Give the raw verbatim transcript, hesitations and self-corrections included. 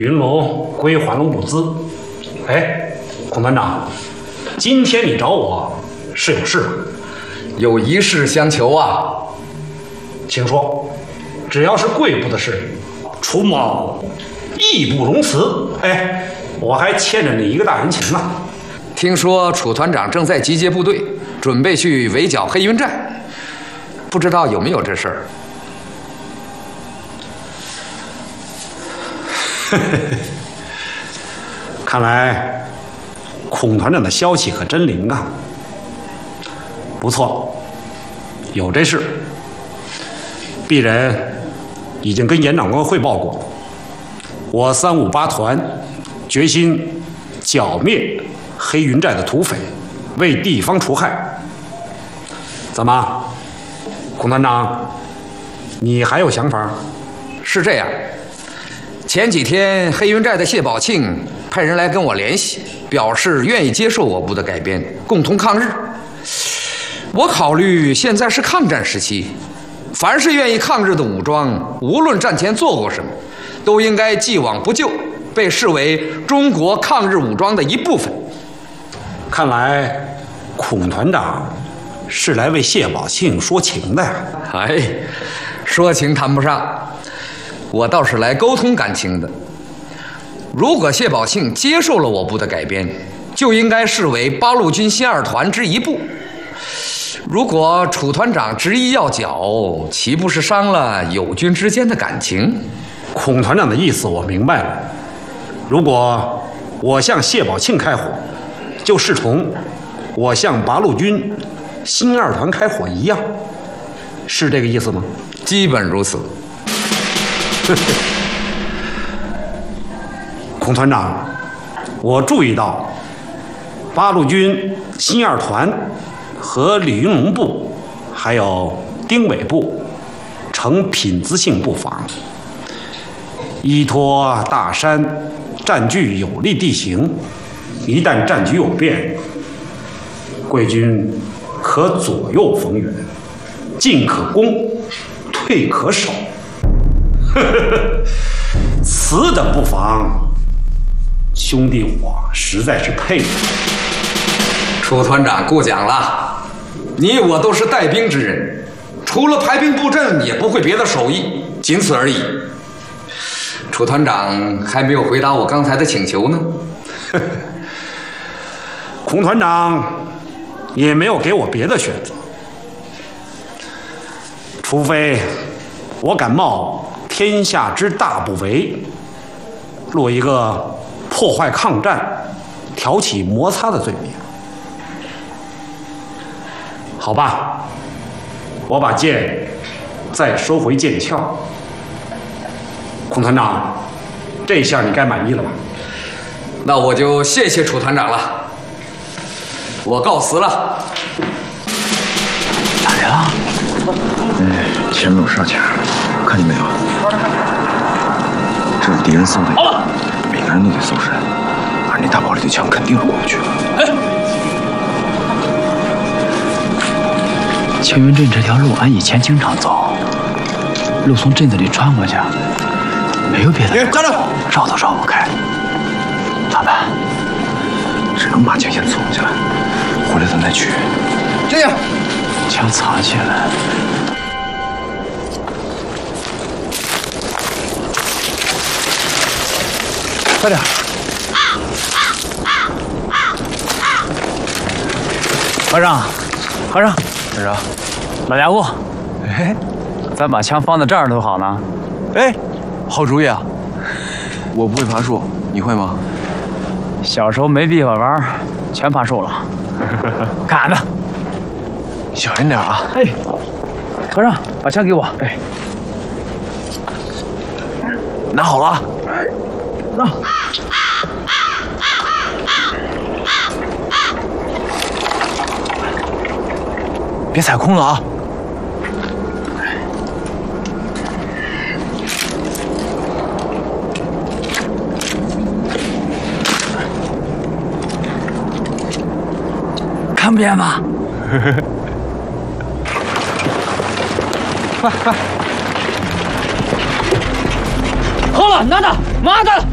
云龙归还了物资。哎，孔团长，今天你找我是有事？ 有一事相求啊。 请说，只要是贵部的事，楚某义不容辞。哎，我还欠着你一个大人情呢。 听说楚团长正在集结部队，准备去围剿黑云寨，不知道有没有这事儿？ 看来孔团长的消息可真灵啊！不错，有这事。鄙人已经跟严长官汇报过，我三五八团决心剿灭黑云寨的土匪，为地方除害。怎么，孔团长，你还有想法？ 是这样。前几天，黑云寨的谢宝庆派人来跟我联系，表示愿意接受我部的改编，共同抗日。我考虑现在是抗战时期，凡是愿意抗日的武装，无论战前做过什么，都应该既往不咎，被视为中国抗日武装的一部分。 看来，孔团长是来为谢宝庆说情的呀？ 哎，说情谈不上。我倒是来沟通感情的。如果谢宝庆接受了我部的改编，就应该视为八路军新二团之一部。如果楚团长执意要剿，岂不是伤了友军之间的感情？ 孔团长的意思我明白了。如果我向谢宝庆开火，就视同我向八路军新二团开火一样，是这个意思吗？ 基本如此。 孔团长，我注意到八路军新二团和李云龙部还有丁伟部呈品资性布防，依托大山，占据有利地形，一旦战局有变，贵军可左右逢源，进可攻，退可守。此等布防，兄弟我实在是佩服。 楚团长过奖了，你我都是带兵之人，除了排兵布阵，也不会别的手艺，仅此而已。楚团长还没有回答我刚才的请求呢。 孔团长也没有给我别的选择，除非我敢冒天下之大不韪，落一个破坏抗战、挑起摩擦的罪名。好吧，我把剑再收回剑鞘。孔团长，这下你该满意了吧？ 那我就谢谢楚团长了，我告辞了。 打人了？ 哎，前面有哨卡，看见没有？这是敌人搜的，好了，每个人都得搜身，而那大炮里的枪肯定是过不去的。 哎，青云镇这条路俺以前经常走，路从镇子里穿过去，没有别的。 站着， 绕都绕不开，咋办？ 只能把枪先藏起来，回来咱再取。 这样，枪藏起来。快点！和尚，和尚，和尚，老家伙，哎，咱把枪放在这儿多好呢。哎，好主意啊！ 我不会爬树，你会吗？ 小时候没地方玩，全爬树了。干呢！ 小心点啊！ 哎，和尚，把枪给我。哎， 拿好了。 那。别踩空了啊！看不见吗？快快！好了，拿着，麻的！